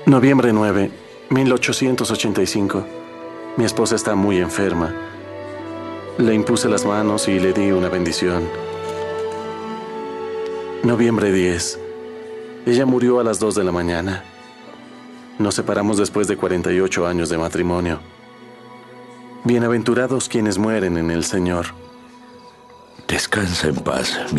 Noviembre 9, 1885. Mi esposa está muy enferma. Le impuse las manos y le di una bendición. Noviembre 10. Ella murió a las 2 de la mañana. Nos separamos después de 48 años de matrimonio. Bienaventurados quienes mueren en el Señor. Descansa en paz.